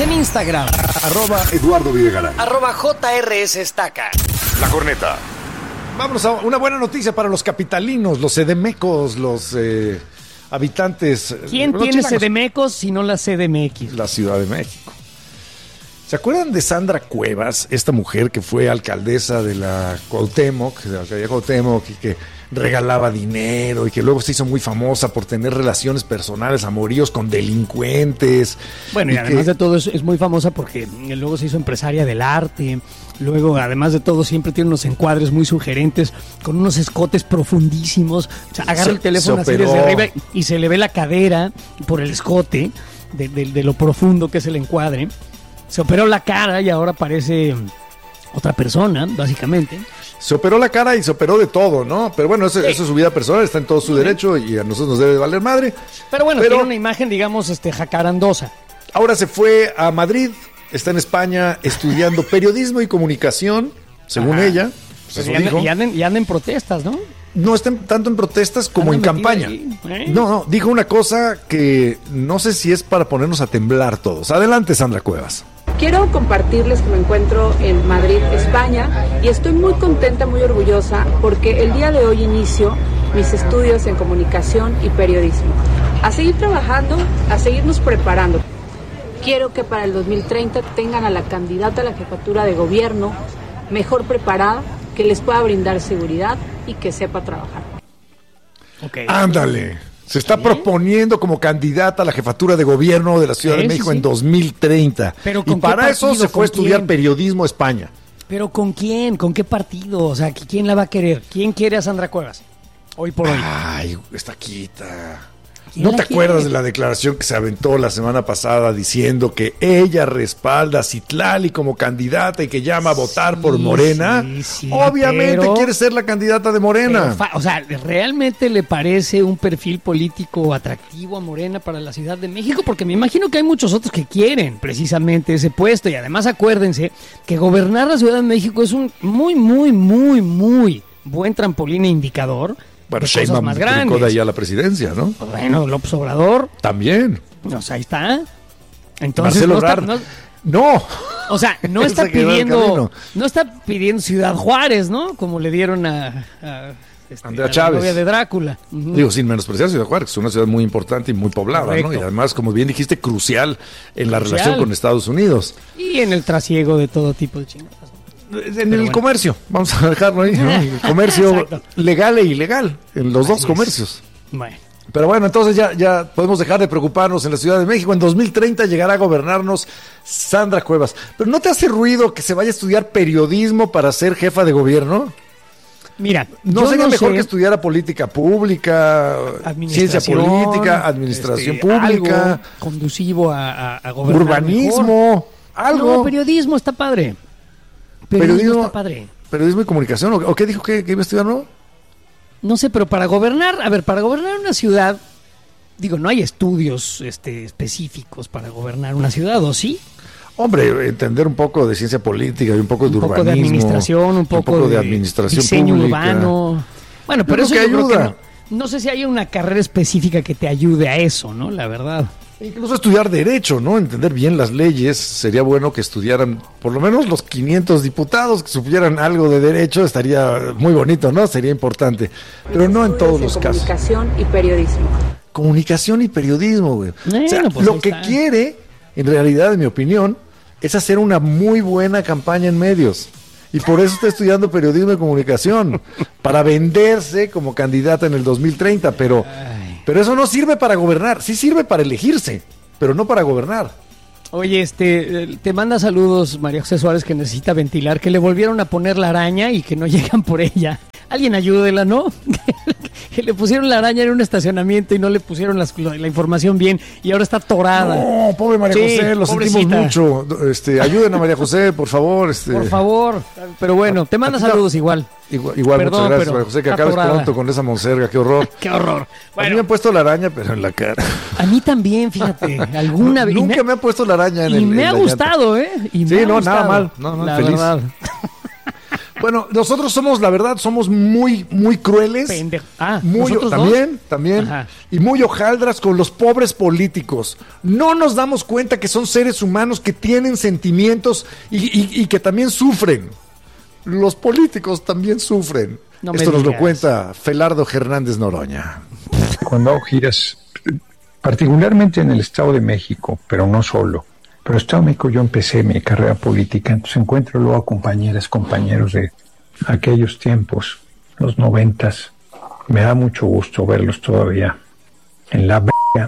en Instagram. @Eduardo Videgaray. @JRS Estaca. La Corneta. Vámonos a una buena noticia para los capitalinos, los sedemecos, los habitantes. ¿Quién los tiene chilangos. sedemecos si no la CDMX? La Ciudad de México. ¿Se acuerdan de Sandra Cuevas, esta mujer que fue alcaldesa de la Cuauhtémoc, de la alcaldía Cuauhtémoc, y que regalaba dinero y que luego se hizo muy famosa por tener relaciones personales, amoríos con delincuentes? Bueno, y además de todo es muy famosa porque luego se hizo empresaria del arte. Luego, además de todo, siempre tiene unos encuadres muy sugerentes con unos escotes profundísimos. O sea, agarra el teléfono así desde arriba y se le ve la cadera por el escote de lo profundo que es el encuadre. Se operó la cara y ahora parece otra persona, básicamente. Se operó la cara y se operó de todo, ¿no? Pero bueno, eso es su vida personal, está en todo su derecho y a nosotros nos debe valer madre. Pero bueno, tiene una imagen, digamos, jacarandosa. Ahora se fue a Madrid, está en España estudiando periodismo y comunicación, según ella. Pues y anda en protestas, ¿no? No está tanto en protestas como en campaña. No, dijo una cosa que no sé si es para ponernos a temblar todos. Adelante, Sandra Cuevas. Quiero compartirles que me encuentro en Madrid, España, y estoy muy contenta, muy orgullosa, porque el día de hoy inicio mis estudios en comunicación y periodismo. A seguir trabajando, a seguirnos preparando. Quiero que para el 2030 tengan a la candidata a la jefatura de gobierno mejor preparada, que les pueda brindar seguridad y que sepa trabajar. Okay. Ándale. Se está proponiendo como candidata a la jefatura de gobierno de la Ciudad de México en 2030. Pero y para eso se fue a estudiar periodismo a España. ¿Pero con quién? ¿Con qué partido? O sea, ¿quién la va a querer? ¿Quién quiere a Sandra Cuevas? Hoy por hoy. Ay, está quita. ¿No te acuerdas de la declaración que se aventó la semana pasada diciendo que ella respalda a Citlali como candidata y que llama a votar por Morena? Sí, obviamente quiere ser la candidata de Morena. O sea, ¿realmente le parece un perfil político atractivo a Morena para la Ciudad de México? Porque me imagino que hay muchos otros que quieren precisamente ese puesto. Y además acuérdense que gobernar la Ciudad de México es un muy, muy, muy, muy buen trampolín e indicador. Bueno, Sheinbaum brincó de ahí a la presidencia, ¿no? Bueno, López Obrador. También. O sea, ahí está. Entonces, Marcelo Ebrard. No. O sea, no está pidiendo Ciudad Juárez, ¿no? Como le dieron a Andrea Chávez, la novia de Drácula. Digo, sin menospreciar Ciudad Juárez, es una ciudad muy importante y muy poblada, correcto, ¿no? Y además, como bien dijiste, crucial en la relación con Estados Unidos. Y en el trasiego de todo tipo de chingadas. En el comercio, vamos a dejarlo ahí, ¿no? El comercio legal e ilegal, en los dos comercios. Bueno. Pero bueno, entonces ya podemos dejar de preocuparnos en la Ciudad de México. En 2030 llegará a gobernarnos Sandra Cuevas. ¿Pero no te hace ruido que se vaya a estudiar periodismo para ser jefa de gobierno? Mira, ¿no sería mejor que estudiara política pública, ciencia política, administración pública, algo conducivo a gobernar urbanismo, mejor? Algo? No, periodismo está padre. Periodismo está padre. Periodismo y comunicación. ¿O qué dijo que iba a estudiar, no? No sé, pero para gobernar una ciudad, digo, no hay estudios específicos para gobernar una ciudad, ¿o sí? Hombre, entender un poco de ciencia política y un poco de urbanismo. Un poco de administración, un poco de administración diseño pública. Urbano. Bueno, pero eso que ayuda. No sé si hay una carrera específica que te ayude a eso, ¿no? La verdad. Incluso estudiar derecho, ¿no? Entender bien las leyes. Sería bueno que estudiaran, por lo menos los 500 diputados que supieran algo de derecho. Estaría muy bonito, ¿no? Sería importante. Pero no en todos los casos. Comunicación y periodismo. Comunicación y periodismo, güey. O sea, pues lo que quiere, en realidad, en mi opinión, es hacer una muy buena campaña en medios. Y por eso está estudiando periodismo y comunicación. Para venderse como candidata en el 2030, pero eso no sirve para gobernar, sí sirve para elegirse, pero no para gobernar. Oye, te manda saludos María José Suárez, que necesita ventilar, que le volvieron a poner la araña y que no llegan por ella. Alguien ayúdela, ¿no? Que le pusieron la araña en un estacionamiento y no le pusieron la información bien y ahora está atorada. No, pobre María José, lo sentimos mucho. Ayuden a María José, por favor. Por favor, pero bueno, te manda saludos igual. Igual, perdón, muchas gracias, María José, que acabes pronto con esa monserga, qué horror. Qué horror. Bueno, a mí me han puesto la araña, pero en la cara. A mí también, fíjate, alguna vez. Nunca me ha puesto la araña en y me ha gustado, ¿eh? Sí, no, nada mal. No, la feliz. Verdad. Bueno, nosotros somos, la verdad, somos muy crueles. Muy, también. Ajá. Y muy hojaldras con los pobres políticos. No nos damos cuenta que son seres humanos que tienen sentimientos y que también sufren. Los políticos también sufren. Esto nos lo cuenta Felardo Hernández Noroña. Cuando hago giras, particularmente en el Estado de México, pero no solo. Pero Estado de México yo empecé mi carrera política, entonces encuentro luego a compañeros de aquellos tiempos, los 90s. Me da mucho gusto verlos todavía en la b****,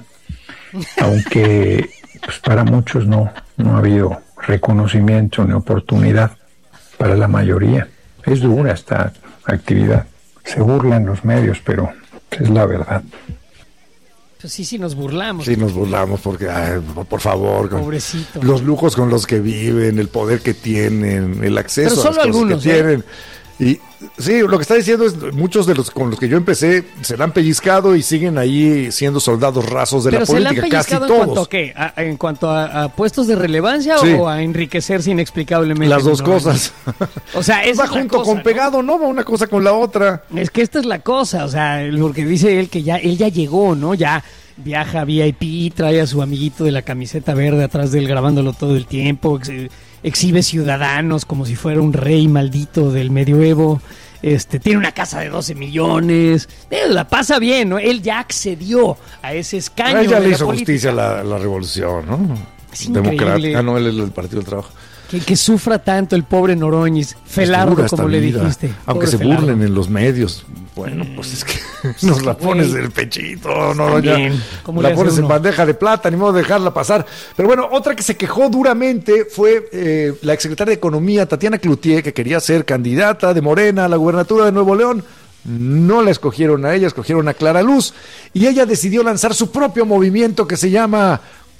aunque pues para muchos no ha habido reconocimiento ni oportunidad para la mayoría. Es dura esta actividad. Se burlan los medios, pero es la verdad. Pues sí nos burlamos. Sí nos burlamos porque, por favor, pobrecito. Los lujos con los que viven, el poder que tienen, el acceso a las cosas que tienen. Y sí, lo que está diciendo es muchos de los con los que yo empecé se la han pellizcado y siguen ahí siendo soldados rasos de la política, casi todos. ¿En cuanto a qué? ¿En cuanto a puestos de relevancia o a enriquecerse inexplicablemente? Las dos cosas. O sea, es va junto con pegado, ¿no? Va una cosa con la otra. Es que esta es la cosa, o sea, porque dice él que él ya llegó, ¿no? Ya viaja VIP, trae a su amiguito de la camiseta verde atrás de él grabándolo todo el tiempo, exhibe ciudadanos como si fuera un rey maldito del medioevo, tiene una casa de 12 millones, la pasa bien, ¿no? Él ya accedió a ese escaño. Él ya le hizo justicia a la revolución, ¿no? Es increíble. No, él es el Partido del Trabajo. Que sufra tanto el pobre Noroñis, Felardo, como le dijiste. Aunque se burlen en los medios. Bueno, pues es que nos la pones del pechito, Noroña. La pones en bandeja de plata, ni modo de dejarla pasar. Pero bueno, otra que se quejó duramente fue la exsecretaria de Economía, Tatiana Cloutier, que quería ser candidata de Morena a la gubernatura de Nuevo León. No la escogieron a ella, escogieron a Clara Luz. Y ella decidió lanzar su propio movimiento que se llama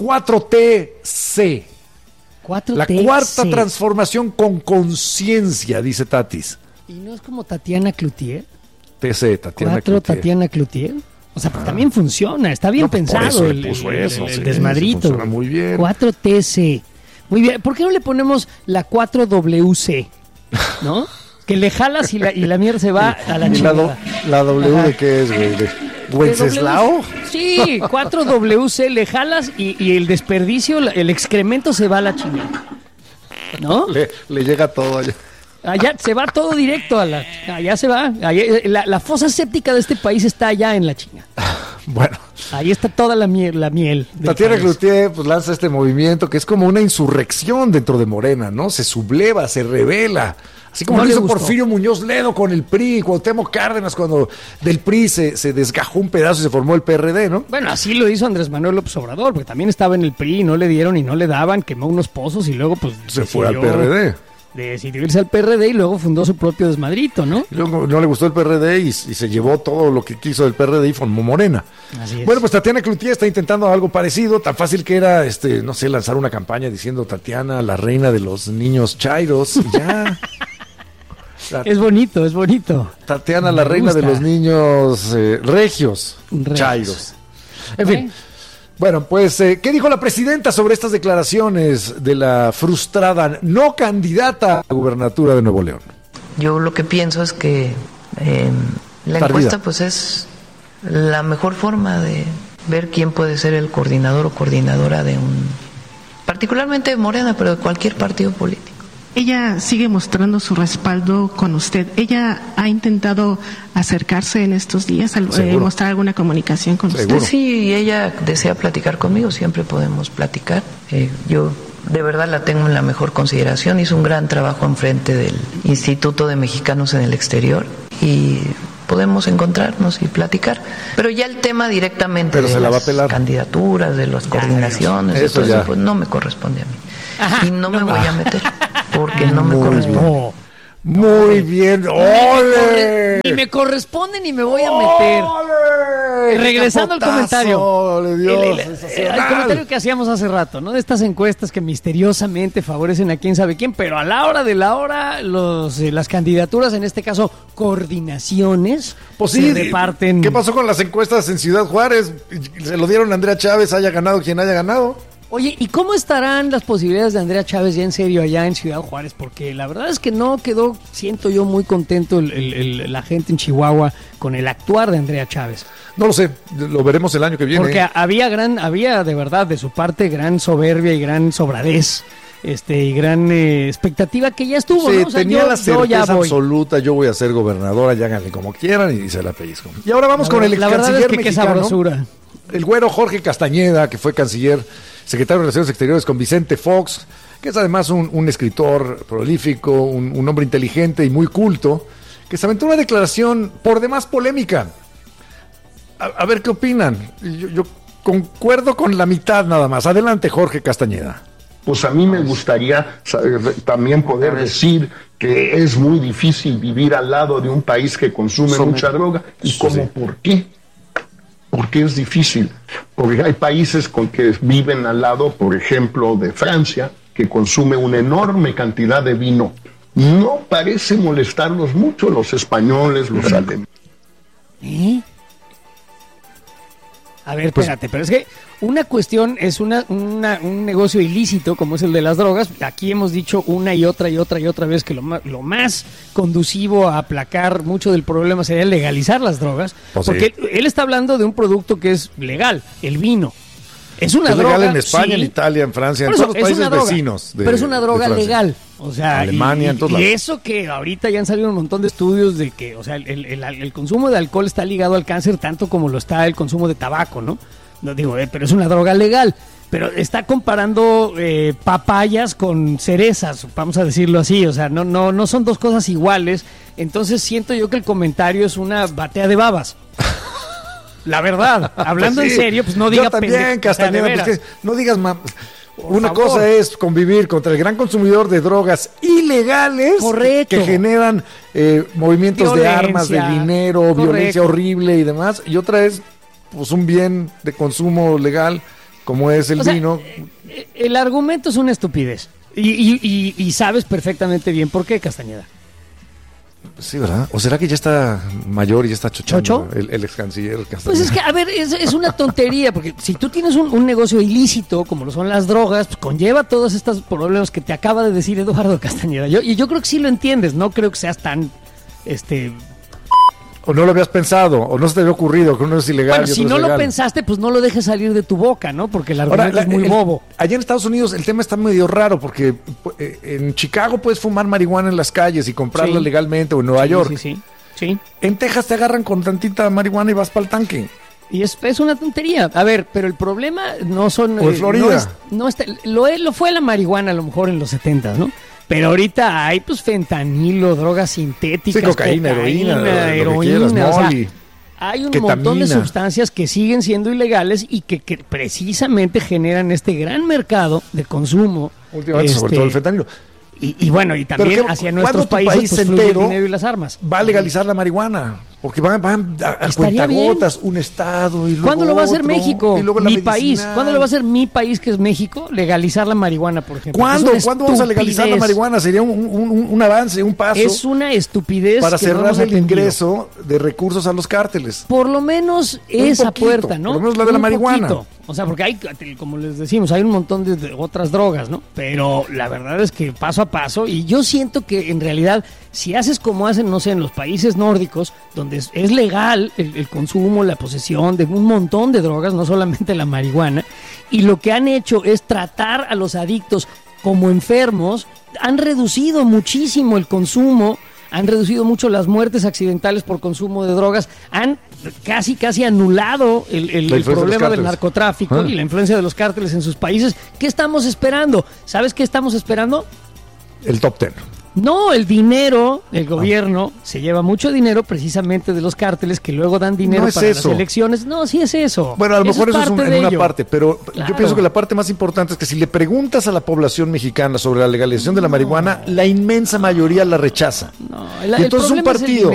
4TC. La cuarta transformación con conciencia, dice Tatis. ¿Y no es como Tatiana Cloutier? TC, Tatiana Cloutier. Tatiana Cloutier. O sea, también funciona, está bien pensado el desmadrito. Funciona muy bien. 4TC. Muy bien. ¿Por qué no le ponemos la 4WC? ¿No? Que le jalas y la mierda se va a la chingada. ¿La W de qué es, güey? ¿De Wenceslao? Sí, 4WC, le jalas y el desperdicio, el excremento se va a la chingada. ¿No? Le llega todo allá. Allá se va todo directo allá se va. La fosa séptica de este país está allá en la China. Bueno. Ahí está toda la miel. Tatiana Cloutier pues lanza este movimiento que es como una insurrección dentro de Morena, ¿no? Se subleva, se revela. Así como lo hizo Porfirio Muñoz Ledo con el PRI, Cuauhtémoc Cárdenas cuando del PRI se desgajó un pedazo y se formó el PRD, ¿no? Bueno, así lo hizo Andrés Manuel López Obrador, porque también estaba en el PRI, no le dieron y no le daban, quemó unos pozos y luego pues se fue al PRD. Decidió irse al PRD y luego fundó su propio desmadrito, ¿no? Luego no le gustó el PRD y se llevó todo lo que quiso del PRD y formó Morena. Así es. Bueno, pues Tatiana Cloutier está intentando algo parecido, tan fácil que era, no sé, lanzar una campaña diciendo Tatiana, la reina de los niños chairos, y ya. Es bonito. Tatiana, la reina de los niños regios, chairos. En fin. Bueno, pues, ¿qué dijo la presidenta sobre estas declaraciones de la frustrada no candidata a la gubernatura de Nuevo León? Yo lo que pienso es que la encuesta pues es la mejor forma de ver quién puede ser el coordinador o coordinadora de particularmente de Morena, pero de cualquier partido político. Ella sigue mostrando su respaldo con usted. ¿Ella ha intentado acercarse en estos días, mostrar alguna comunicación con usted? Sí, ella desea platicar conmigo, siempre podemos platicar. Yo de verdad la tengo en la mejor consideración. Hizo un gran trabajo enfrente del Instituto de Mexicanos en el Exterior y podemos encontrarnos y platicar. Pero ya el tema directamente de las candidaturas, de las coordinaciones, eso pues no me corresponde a mí. Ajá, y no me voy a meter. Porque no me corresponde. Muy bien. ¡Ole! Ni me corresponde ni me voy a meter. ¡Ole! Regresando al comentario. El comentario que hacíamos hace rato, ¿no? De estas encuestas que misteriosamente favorecen a quién sabe quién, pero a la hora de la hora, las candidaturas, en este caso, coordinaciones, pues sí, se reparten. ¿Qué pasó con las encuestas en Ciudad Juárez? Se lo dieron a Andrea Chávez, haya ganado quien haya ganado. Oye, ¿y cómo estarán las posibilidades de Andrea Chávez ya en serio allá en Ciudad Juárez? Porque la verdad es que no quedó, siento yo, muy contento la gente en Chihuahua con el actuar de Andrea Chávez. No lo sé, lo veremos el año que viene. Porque había de verdad de su parte gran soberbia y gran sobradez. Y gran expectativa que ya estuvo, sí, ¿no? O sea, tenía la certeza absoluta, yo voy a ser gobernadora, ya háganle como quieran, y se la pellizco. Y ahora vamos con el ex canciller mexicano, qué sabrosura. El güero Jorge Castañeda, que fue canciller, secretario de Relaciones Exteriores con Vicente Fox, que es además un escritor prolífico, un hombre inteligente y muy culto, que se aventó una declaración por demás polémica. A ver qué opinan. Yo concuerdo con la mitad nada más. Adelante, Jorge Castañeda. Pues a mí me gustaría también poder decir que es muy difícil vivir al lado de un país que consume mucha droga. ¿Y cómo? ¿Por qué? ¿Por qué es difícil? Porque hay países con que viven al lado, por ejemplo, de Francia, que consume una enorme cantidad de vino. No parece molestarlos mucho los españoles, los alemanes. A ver, espérate, pero es que una cuestión es un negocio ilícito como es el de las drogas. Aquí hemos dicho una y otra vez que lo más conducivo a aplacar mucho del problema sería legalizar las drogas, porque él está hablando de un producto que es legal, el vino. Es una droga legal en España, en Italia, en Francia, en todos los países vecinos. Pero es una droga legal. O sea, Alemania, en todos lados. Y eso que ahorita ya han salido un montón de estudios de que, o sea, el consumo de alcohol está ligado al cáncer tanto como lo está el consumo de tabaco, ¿no? No digo, pero es una droga legal. Pero está comparando papayas con cerezas, vamos a decirlo así. O sea, no son dos cosas iguales. Entonces siento yo que el comentario es una batea de babas. La verdad, hablando en serio, pues no diga también, Castañeda, pues no digas una cosa es convivir contra el gran consumidor de drogas ilegales. Correcto. Que generan movimientos de armas, de dinero, violencia horrible y demás, y otra es pues un bien de consumo legal como es el vino. El argumento es una estupidez y sabes perfectamente bien por qué, Castañeda. Sí, ¿verdad? ¿O será que ya está mayor y ya está chochando el ex canciller Castañeda? Pues es que, a ver, es una tontería, porque si tú tienes un negocio ilícito, como lo son las drogas, pues conlleva todos estos problemas que te acaba de decir Eduardo Castañeda. Yo creo que sí lo entiendes, no creo que seas tan, O no lo habías pensado, o no se te había ocurrido que uno es ilegal. Bueno, si no lo pensaste, pues no lo dejes salir de tu boca, ¿no? Porque el argumento es muy bobo. Allá en Estados Unidos el tema está medio raro, porque en Chicago puedes fumar marihuana en las calles y comprarla legalmente, o en Nueva York. Sí. En Texas te agarran con tantita marihuana y vas para el tanque. Y es una tontería. A ver, pero el problema no son... O en Florida. Lo fue la marihuana a lo mejor en los 70, ¿no? Pero ahorita hay pues fentanilo, drogas sintéticas, cocaína, heroína, o sea, hay un montón de sustancias que siguen siendo ilegales y que precisamente generan este gran mercado de consumo. Últimamente, sobre todo el fentanilo. Y bueno, y también hacia nuestros países pues, fluye el dinero y las armas. Va a legalizar la marihuana, porque van a cuentagotas, un estado y luego ¿cuándo lo va a hacer México? Mi país. ¿Cuándo lo va a hacer mi país, que es México, legalizar la marihuana, por ejemplo? ¿Cuándo vamos a legalizar la marihuana? Sería un avance, un paso. Es una estupidez para cerrar el ingreso de recursos a los cárteles. Por lo menos esa puerta, ¿no? Por lo menos la de la marihuana. O sea, porque hay, como les decimos, hay un montón de otras drogas, ¿no? Pero la verdad es que paso a paso, y yo siento que en realidad, si haces como hacen, no sé, en los países nórdicos, donde es legal el consumo, la posesión de un montón de drogas, no solamente la marihuana, y lo que han hecho es tratar a los adictos como enfermos, han reducido muchísimo el consumo, han reducido mucho las muertes accidentales por consumo de drogas, han casi anulado el problema del narcotráfico y la influencia de los cárteles en sus países. ¿Qué estamos esperando? ¿Sabes qué estamos esperando? El top 10. No, el dinero, el gobierno se lleva mucho dinero precisamente de los cárteles que luego dan dinero para las elecciones. No, sí es eso. Bueno, a lo mejor eso es en una parte, pero claro, yo pienso que la parte más importante es que si le preguntas a la población mexicana sobre la legalización de la marihuana, la inmensa mayoría la rechaza. No, y entonces un partido,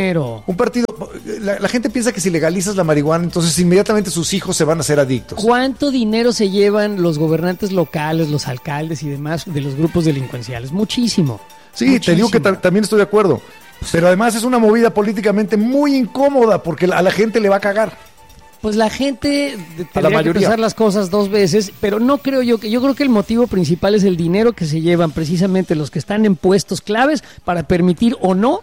la gente piensa que si legalizas la marihuana, entonces inmediatamente sus hijos se van a hacer adictos. ¿Cuánto dinero se llevan los gobernantes locales, los alcaldes y demás de los grupos delincuenciales? Muchísimo. Sí, muchísimo. Te digo que también estoy de acuerdo, pero además es una movida políticamente muy incómoda porque a la gente le va a cagar. Pues la gente tendría que pensar las cosas dos veces, pero no creo yo creo que el motivo principal es el dinero que se llevan precisamente los que están en puestos claves para permitir o no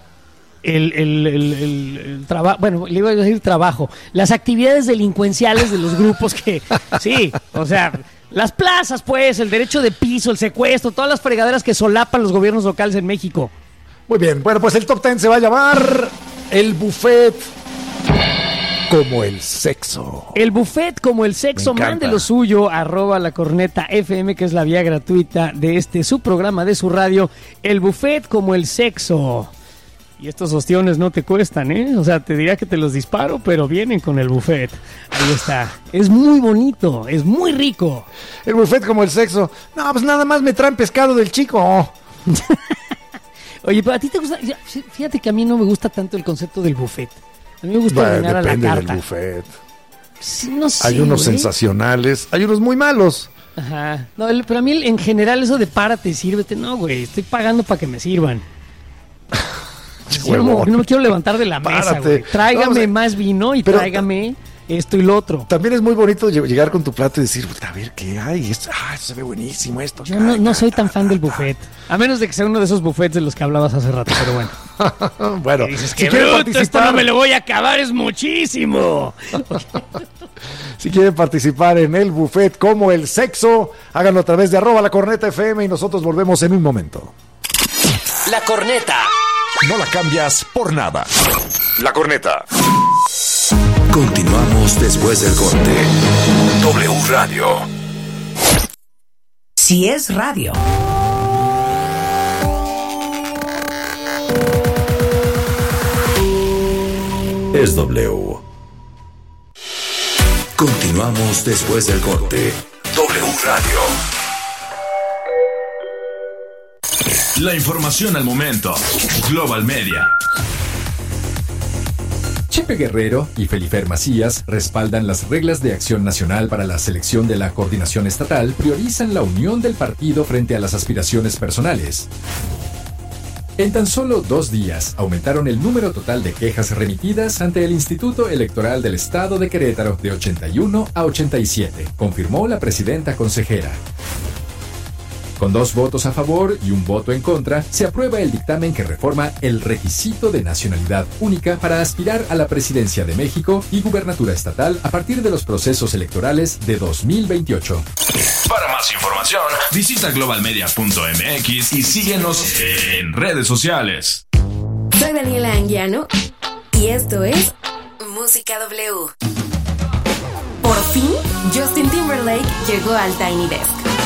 el trabajo, bueno, le iba a decir trabajo, las actividades delincuenciales de los grupos que, sí, o sea, las plazas, pues, el derecho de piso, el secuestro, todas las fregaderas que solapan los gobiernos locales en México. Muy bien, bueno, pues el Top 10 se va a llamar El Buffet como el sexo. El buffet como el sexo, mande lo suyo, @lacornetafm, que es la vía gratuita de su programa, de su radio. El buffet como el sexo. Y estos ostiones no te cuestan, ¿eh? O sea, te diría que te los disparo, pero vienen con el buffet. Ahí está. Es muy bonito, es muy rico. El buffet como el sexo. No, pues nada más me traen pescado del chico. Oye, pero a ti te gusta. Fíjate que a mí no me gusta tanto el concepto del buffet. A mí me gusta ordenar a la carta. Depende del buffet. Sí, no sé, hay unos sensacionales, hay unos muy malos. Ajá. No, pero a mí en general eso de párate y sírvete, no, güey, estoy pagando para que me sirvan. Yo no me quiero levantar de la mesa, güey. Tráigame más vino y tráigame esto y lo otro. También es muy bonito llegar con tu plato y decir, a ver, ¿qué hay? Esto se ve buenísimo esto. Yo no soy tan fan del buffet. A menos de que sea uno de esos buffets de los que hablabas hace rato, pero bueno. Bueno, dices, si quieren participar, esto no me lo voy a acabar, es muchísimo. Si quieren participar en el buffet como el sexo, háganlo a través de @lacornetafm y nosotros volvemos en un momento. La Corneta. No la cambias por nada. La Corneta. Continuamos después del corte. W Radio. Si es radio. Es W. Continuamos después del corte. W Radio. La información al momento. Global Media. Chepe Guerrero y Felifer Macías respaldan las reglas de acción nacional para la selección de la coordinación estatal, priorizan la unión del partido frente a las aspiraciones personales. En tan solo 2 días, aumentaron el número total de quejas remitidas ante el Instituto Electoral del Estado de Querétaro de 81 a 87, confirmó la presidenta consejera. Con 2 votos a favor y 1 voto en contra, se aprueba el dictamen que reforma el requisito de nacionalidad única para aspirar a la presidencia de México y gubernatura estatal a partir de los procesos electorales de 2028. Para más información, visita globalmedia.mx y síguenos en redes sociales. Soy Daniela Anguiano y esto es Música W. Por fin, Justin Timberlake llegó al Tiny Desk.